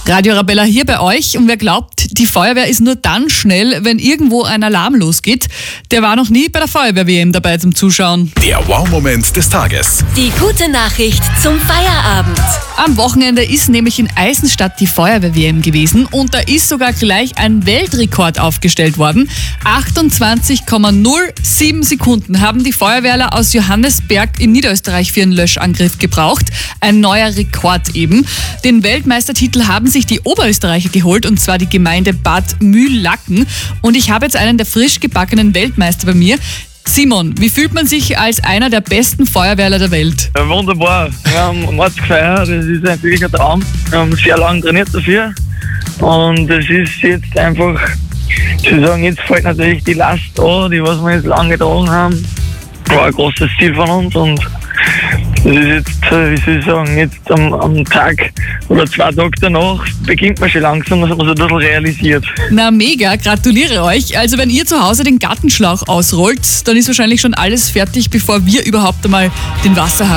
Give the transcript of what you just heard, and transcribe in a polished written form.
Radio Arabella hier bei euch und wer glaubt, die Feuerwehr ist nur dann schnell, wenn irgendwo ein Alarm losgeht, der war noch nie bei der Feuerwehr-WM dabei zum Zuschauen. Der Wow-Moment des Tages. Die gute Nachricht zum Feierabend. Am Wochenende ist nämlich in Eisenstadt die Feuerwehr-WM gewesen und da ist sogar gleich ein Weltrekord aufgestellt worden. 28,07 Sekunden haben die Feuerwehrler aus Johannesberg in Niederösterreich für einen Löschangriff gebraucht. Ein neuer Rekord eben. Den Weltmeistertitel haben sich die Oberösterreicher geholt und zwar die Gemeinde Bad Mühlacken. Und ich habe jetzt einen der frisch gebackenen Weltmeister bei mir. Simon, wie fühlt man sich als einer der besten Feuerwehrler der Welt? Ja, wunderbar. Wir haben Mord gefeiert, das ist natürlich ein Traum. Wir haben sehr lange trainiert dafür und es ist jetzt einfach zu sagen, jetzt fällt natürlich die Last an, die was wir jetzt lange getragen haben. War ein großes Ziel von uns und das ist jetzt, wie soll ich sagen, jetzt am Tag oder 2 Tage danach beginnt man schon langsam, dass man so ein bisschen realisiert. Na mega, gratuliere euch. Also wenn ihr zu Hause den Gartenschlauch ausrollt, dann ist wahrscheinlich schon alles fertig, bevor wir überhaupt einmal den Wasserhahn